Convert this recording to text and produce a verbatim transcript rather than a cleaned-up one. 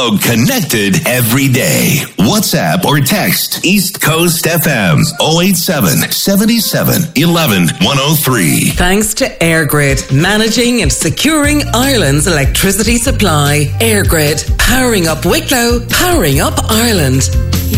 Oh, connected every day. WhatsApp or text East Coast F M oh eight seven, seven seven, one one, one oh three. Thanks to EirGrid, managing and securing Ireland's electricity supply. EirGrid, powering up Wicklow, powering up Ireland.